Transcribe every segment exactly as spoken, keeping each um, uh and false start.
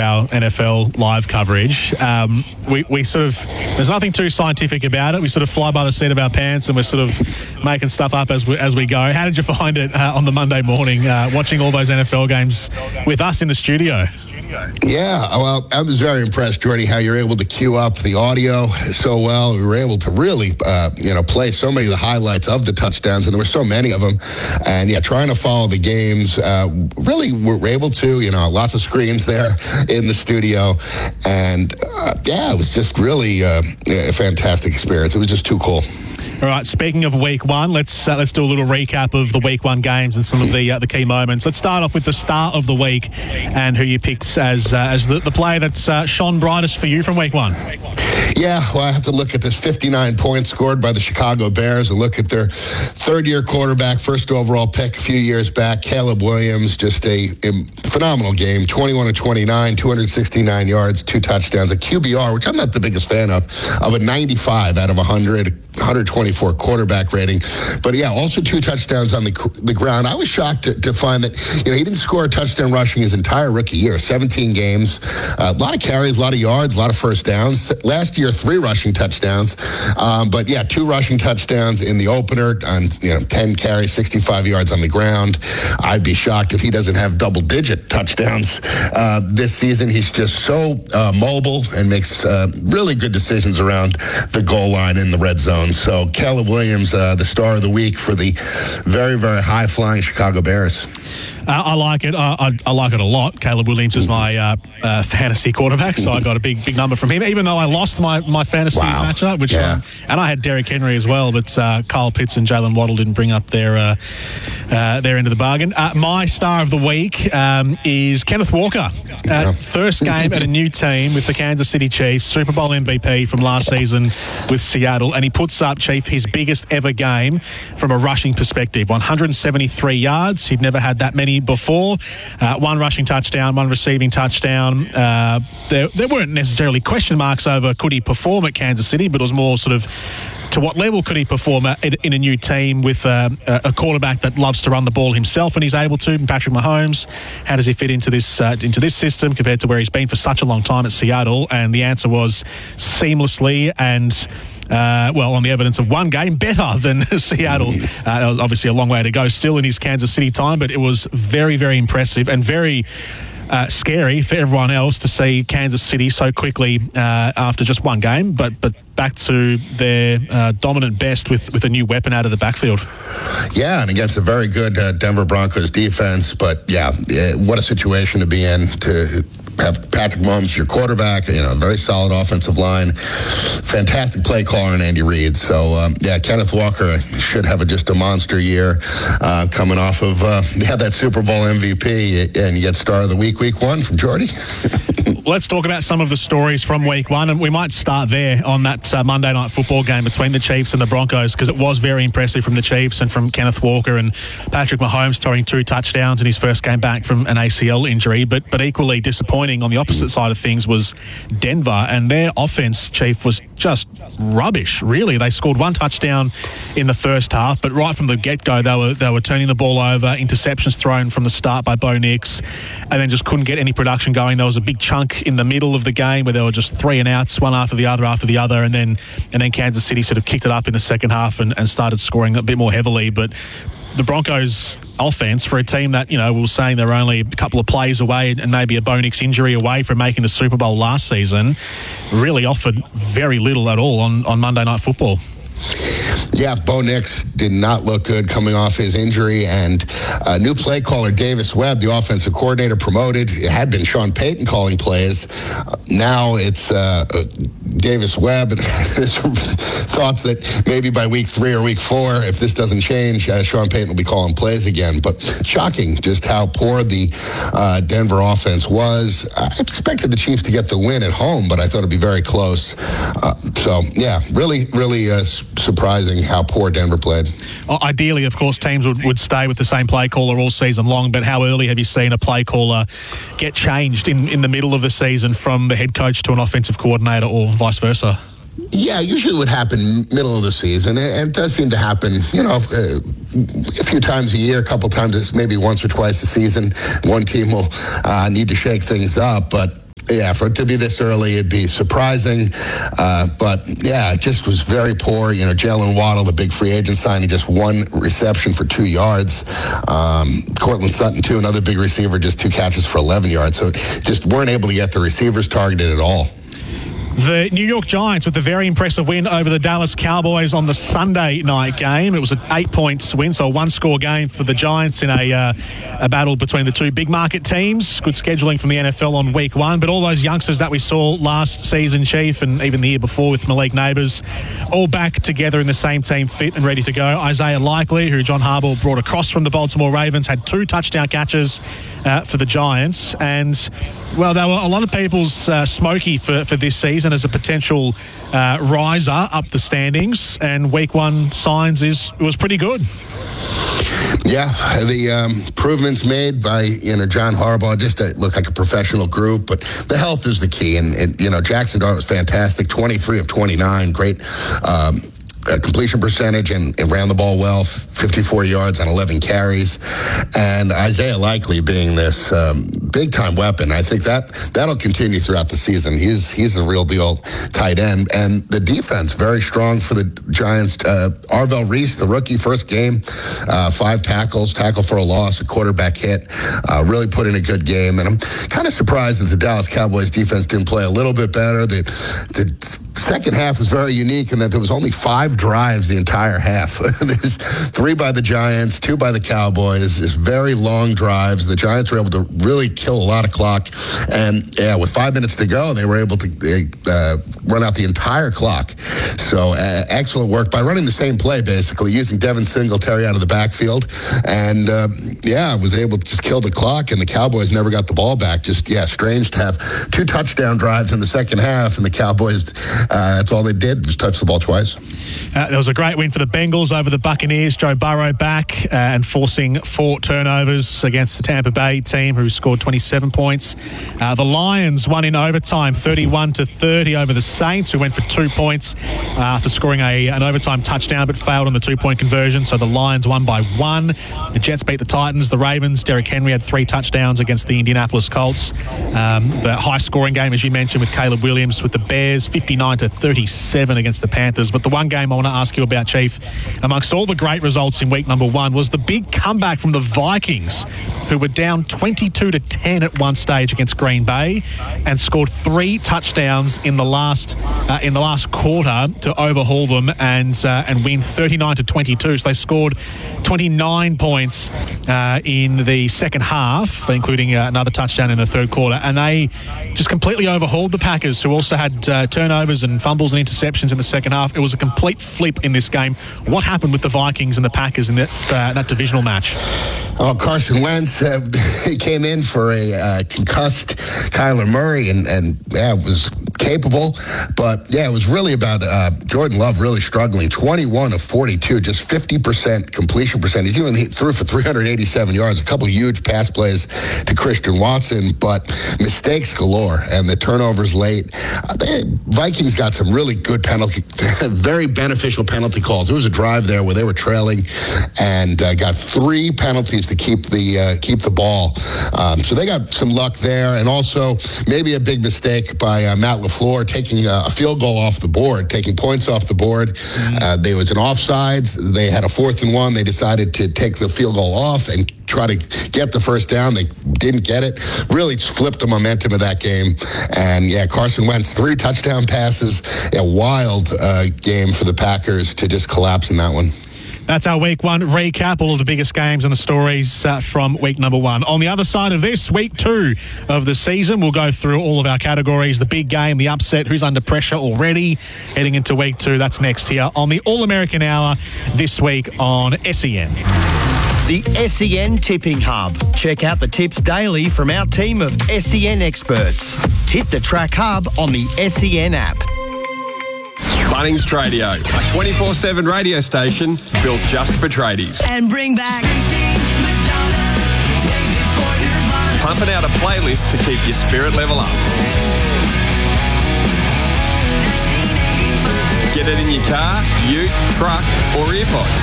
our N F L live coverage. Um, we, we sort of, there's nothing too scientific about it. We sort of fly by the seat of our pants and we're sort of making stuff up as we, as we go. How did you find it uh, on the Monday morning, uh, watching all those N F L games with us in the studio? Yeah, well, I was very impressed, Jordy, how you're able to queue up the audio so well. We were able to really, uh, you know, play so many of the highlights of the touchdowns, and there were so many of them. And, yeah, trying to follow the games, uh, really were able to, you know, lots of screens there in the studio. And, uh, yeah, it was just really uh, a fantastic experience. It was just too cool. All right, speaking of week one, let's uh, let's do a little recap of the week one games and some of the uh, the key moments. Let's start off with the start of the week and who you picked as uh, as the, the player that's uh, shone brightest for you from week one. Yeah, well, I have to look at this fifty-nine points scored by the Chicago Bears and look at their third-year quarterback, first overall pick a few years back, Caleb Williams. Just a, a phenomenal game, twenty-one to twenty-nine, two hundred sixty-nine yards, two touchdowns, a Q B R, which I'm not the biggest fan of, of a ninety-five out of one hundred, one twenty-four quarterback rating. But, yeah, also two touchdowns on the the ground. I was shocked to, to find that, you know, he didn't score a touchdown rushing his entire rookie year, seventeen games, uh, a lot of carries, a lot of yards, a lot of first downs. Last year, three rushing touchdowns. Um, but, yeah, two rushing touchdowns in the opener on, you know, ten carries, sixty-five yards on the ground. I'd be shocked if he doesn't have double-digit touchdowns uh, this season. He's just so uh, mobile and makes uh, really good decisions around the goal line in the red zone. So, Caleb Williams, uh, the star of the week for the very, very high-flying Chicago Bears. Uh, I like it. Uh, I, I like it a lot. Caleb Williams is my uh, uh, fantasy quarterback, so I got a big, big number from him. Even though I lost my, my fantasy wow. matchup, which yeah. um, and I had Derrick Henry as well, but uh, Kyle Pitts and Jalen Waddle didn't bring up their uh, uh, their end of the bargain. Uh, my star of the week um, is Kenneth Walker. Uh, yeah. First game at a new team with the Kansas City Chiefs, Super Bowl M V P from last season with Seattle, and he puts up, Chief, his biggest ever game from a rushing perspective. one hundred seventy-three yards. He'd never had that many before. Uh, one rushing touchdown, one receiving touchdown. Uh, there, there weren't necessarily question marks over could he perform at Kansas City, but it was more sort of to what level could he perform in a new team with uh, a quarterback that loves to run the ball himself when he's able to, Patrick Mahomes. How does he fit into this uh, into this system compared to where he's been for such a long time at Seattle? And the answer was seamlessly and Uh, well, on the evidence of one game, better than Seattle. Uh, was obviously a long way to go still in his Kansas City time, but it was very, very impressive and very uh, scary for everyone else to see Kansas City so quickly uh, after just one game, but but back to their uh, dominant best with, with a new weapon out of the backfield. Yeah, and against a very good uh, Denver Broncos defense, but yeah, yeah, what a situation to be in to have Patrick Mahomes your quarterback, you know, a very solid offensive line, fantastic play caller in Andy Reid. So, um, yeah, Kenneth Walker should have a, just a monster year uh, coming off of, uh, yeah, that Super Bowl M V P, and you get star of the week, week one from Jordy. Let's talk about some of the stories from week one, and we might start there on that uh, Monday night football game between the Chiefs and the Broncos, because it was very impressive from the Chiefs and from Kenneth Walker and Patrick Mahomes throwing two touchdowns in his first game back from an A C L injury, but but equally disappointing on the opposite side of things was Denver, and their offense, Chief, was just rubbish, really. They scored one touchdown in the first half, but right from the get-go, they were they were turning the ball over, interceptions thrown from the start by Bo Nix, and then just couldn't get any production going. There was a big chunk in the middle of the game where there were just three and outs, one after the other after the other, and then and then Kansas City sort of kicked it up in the second half and, and started scoring a bit more heavily. But the Broncos offense, for a team that, you know, we were saying they're only a couple of plays away and maybe a Bo Nix injury away from making the Super Bowl last season, really offered very little at all on, on Monday Night Football. Yeah, Bo Nix did not look good coming off his injury, and uh, new play caller Davis Webb, the offensive coordinator, promoted. It had been Sean Payton calling plays. Uh, now it's uh, Davis Webb. There's thoughts that maybe by week three or week four, if this doesn't change, uh, Sean Payton will be calling plays again. But shocking just how poor the uh, Denver offense was. I expected the Chiefs to get the win at home, but I thought it'd be very close. Uh, so, yeah, really, really uh, surprising how poor Denver played. Well, ideally, of course, teams would, would stay with the same play caller all season long, but how early have you seen a play caller get changed in, in the middle of the season from the head coach to an offensive coordinator or vice versa? Yeah, usually it would happen middle of the season, and it does seem to happen, you know, uh, a few times a year, a couple times, maybe once or twice a season. One team will uh, need to shake things up, but yeah, for it to be this early, it'd be surprising. Uh, but, yeah, it just was very poor. You know, Jalen Waddle, the big free agent signing, just one reception for two yards. Um, Cortland Sutton, too, another big receiver, just two catches for eleven yards. So just weren't able to get the receivers targeted at all. The New York Giants with a very impressive win over the Dallas Cowboys on the Sunday night game. It was an eight-point win, so a one-score game for the Giants in a, uh, a battle between the two big market teams. Good scheduling from the N F L on week one, but all those youngsters that we saw last season, Chief, and even the year before with Malik Neighbours, all back together in the same team, fit and ready to go. Isaiah Likely, who John Harbaugh brought across from the Baltimore Ravens, had two touchdown catches uh, for the Giants, and well, there were a lot of people's uh, smoky for, for this season as a potential uh, riser up the standings, and week one signs is was pretty good. Yeah, the um, improvements made by, you know, John Harbaugh just to look like a professional group, but the health is the key. And, and you know, Jackson Dart was fantastic, twenty-three of twenty-nine, great um, uh, completion percentage, and, and ran the ball well, fifty-four yards on eleven carries. And Isaiah Likely being this um, big-time weapon, I think that, that'll continue throughout the season. He's he's a real deal tight end. And the defense, very strong for the Giants. Uh, Arvell Reese, the rookie, first game, uh, five tackles, tackle for a loss, a quarterback hit, uh, really put in a good game. And I'm kind of surprised that the Dallas Cowboys defense didn't play a little bit better. The, the second half was very unique in that there was only five drives the entire half. There's three by the Giants, two by the Cowboys. It's very long drives. The Giants were able to really kill a lot of clock. And, yeah, with five minutes to go, they were able to uh, run out the entire clock. So, uh, excellent work by running the same play, basically, using Devin Singletary out of the backfield. And, uh, yeah, was able to just kill the clock, and the Cowboys never got the ball back. Just, yeah, strange to have two touchdown drives in the second half, and the Cowboys, uh, that's all they did was touch the ball twice. Uh, there was a great win for the Bengals over the Buccaneers. Joe Burrow back uh, and forcing four turnovers against the Tampa Bay team, who scored twenty-seven points. Uh, the Lions won in overtime, thirty-one to thirty over the Saints, who went for two points uh, after scoring a, an overtime touchdown, but failed on the two-point conversion. So the Lions won by one. The Jets beat the Titans. The Ravens, Derrick Henry had three touchdowns against the Indianapolis Colts. Um, the high-scoring game, as you mentioned, with Caleb Williams with the Bears, fifty-nine to thirty-seven against the Panthers. But the one game I want to ask you about, Chief, amongst all the great results in week number one, was the big comeback from the Vikings, who were down twenty-two to ten at one stage against Green Bay, and scored three touchdowns in the last uh, in the last quarter to overhaul them and uh, and win thirty-nine to twenty-two. So they scored twenty-nine points uh, in the second half, including uh, another touchdown in the third quarter, and they just completely overhauled the Packers, who also had uh, turnovers and fumbles and interceptions in the second half. It was a complete flip in this game. What happened with the Vikings and the Packers in that uh, that divisional match? Oh, Carson Wentz uh, he came in for a uh, concussed Kyler Murray, and, and yeah, was capable. But, yeah, it was really about uh, Jordan Love really struggling. twenty-one of forty-two, just fifty percent completion percentage. Even he threw for three hundred eighty-seven yards, a couple huge pass plays to Christian Watson, but mistakes galore, and the turnovers late. Uh, the Vikings got some really good penalty, very beneficial penalty calls. There was a drive there where they were trailing and uh, got three penalties to keep the uh, keep the ball. Um, so they got some luck there, and also maybe a big mistake by uh, Matt LaFleur taking a, a field goal off the board, taking points off the board. Mm-hmm. Uh, there was an offsides. They had a fourth and one. They decided to take the field goal off and try to get the first down. They didn't get it. Really flipped the momentum of that game. And, yeah, Carson Wentz, three touchdown passes, a wild uh, game for the Packers to just collapse in that one. That's our week one recap, all of the biggest games and the stories uh, from week number one. On the other side of this, week two of the season, we'll go through all of our categories, the big game, the upset, who's under pressure already heading into week two. That's next here on the All-American Hour this week on S E N. The S E N Tipping Hub. Check out the tips daily from our team of S E N experts. Hit the Track Hub on the S E N app. Bunnings Tradio, a twenty-four seven radio station built just for tradies. And bring back Pumping out a playlist to keep your spirit level up. Get it in your car, ute, truck, or earpods.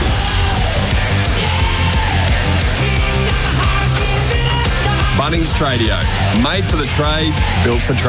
Bunnings Tradio, made for the trade, built for trade.